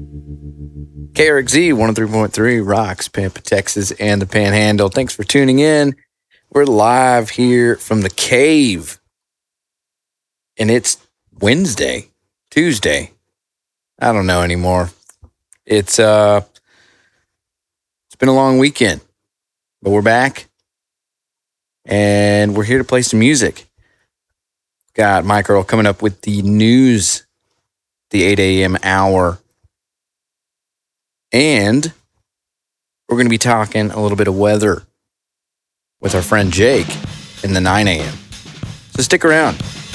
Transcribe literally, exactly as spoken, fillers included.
K R X Z one oh three point three rocks Pampa, Texas, and the Panhandle. Thanks for tuning in. We're live here from the cave, and it's Wednesday, Tuesday. I don't know anymore. It's uh, it's been a long weekend, but we're back, and we're here to play some music. Got Mike Earl coming up with the news, the eight a.m. hour. And we're going to be talking a little bit of weather with our friend Jake in the nine a.m. So stick around.